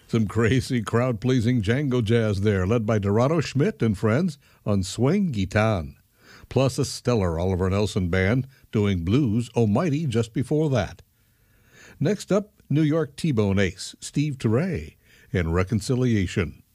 Some crazy crowd-pleasing Django jazz there, led by Dorado Schmidt and friends on swing guitar. Plus a stellar Oliver Nelson band doing blues almighty just before that. Next up, New York T-Bone ace Steve Turre in Reconciliation.